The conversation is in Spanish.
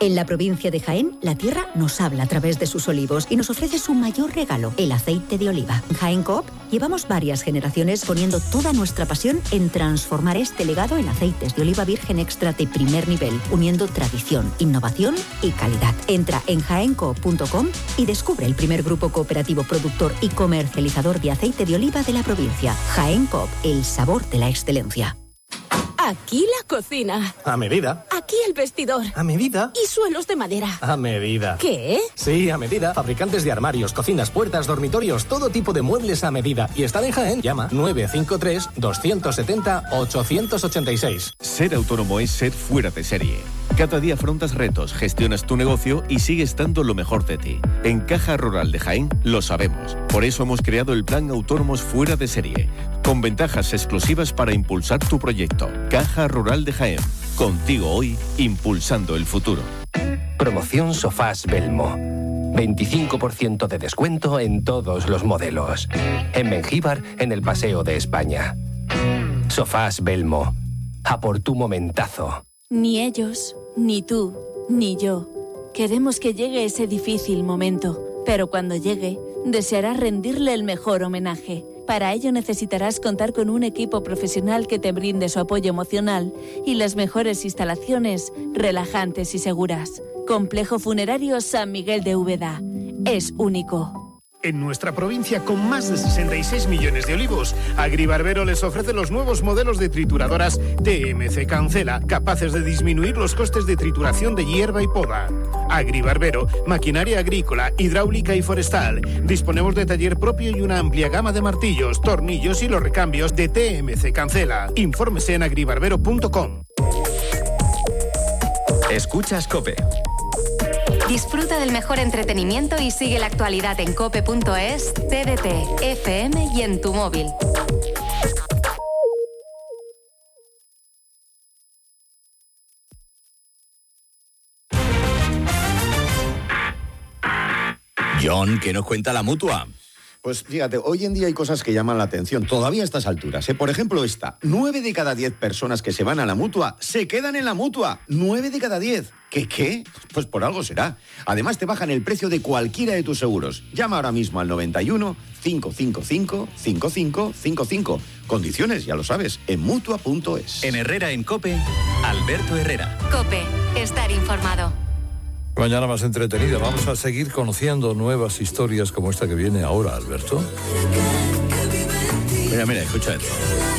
En la provincia de Jaén, la tierra nos habla a través de sus olivos y nos ofrece su mayor regalo, el aceite de oliva. En Jaén Coop llevamos varias generaciones poniendo toda nuestra pasión en transformar este legado en aceites de oliva virgen extra de primer nivel, uniendo tradición, innovación y calidad. Entra en jaencoop.com y descubre el primer grupo cooperativo productor y comercializador de aceite de oliva de la provincia. Jaén Coop, el sabor de la excelencia. Aquí la cocina. A medida. Aquí el vestidor. A medida. Y suelos de madera. A medida. ¿Qué? Sí, a medida. Fabricantes de armarios, cocinas, puertas, dormitorios, todo tipo de muebles a medida. Y están en Jaén. Llama 953-270-886. Ser autónomo es ser fuera de serie. Cada día afrontas retos, gestionas tu negocio y sigues dando lo mejor de ti. En Caja Rural de Jaén lo sabemos. Por eso hemos creado el Plan Autónomos Fuera de Serie, con ventajas exclusivas para impulsar tu proyecto. Caja Rural de Jaén. Contigo hoy, impulsando el futuro. Promoción Sofás Belmo. 25% de descuento en todos los modelos. En Mengíbar, en el Paseo de España. Sofás Belmo. A por tu momentazo. Ni ellos, ni tú, ni yo queremos que llegue ese difícil momento, pero cuando llegue, desearás rendirle el mejor homenaje. Para ello necesitarás contar con un equipo profesional que te brinde su apoyo emocional y las mejores instalaciones relajantes y seguras. Complejo Funerario San Miguel de Úbeda. Es único. En nuestra provincia, con más de 66 millones de olivos, Agribarbero les ofrece los nuevos modelos de trituradoras TMC Cancela, capaces de disminuir los costes de trituración de hierba y poda. Agribarbero, maquinaria agrícola, hidráulica y forestal. Disponemos de taller propio y una amplia gama de martillos, tornillos y los recambios de TMC Cancela. Infórmese en agribarbero.com. Escuchas COPE. Disfruta del mejor entretenimiento y sigue la actualidad en cope.es, TDT, FM y en tu móvil. John, ¿qué nos cuenta la Mutua? Pues fíjate, hoy en día hay cosas que llaman la atención, todavía a estas alturas, ¿eh? Por ejemplo esta, 9 de cada 10 personas que se van a la Mutua se quedan en la Mutua, 9 de cada 10. ¿Qué? Pues por algo será. Además te bajan el precio de cualquiera de tus seguros. Llama ahora mismo al 91 555 5555. Condiciones, ya lo sabes, en Mutua.es. En Herrera en COPE, Alberto Herrera. COPE, estar informado. Mañana más entretenida. Vamos a seguir conociendo nuevas historias como esta que viene ahora, Alberto. Mira, escucha esto.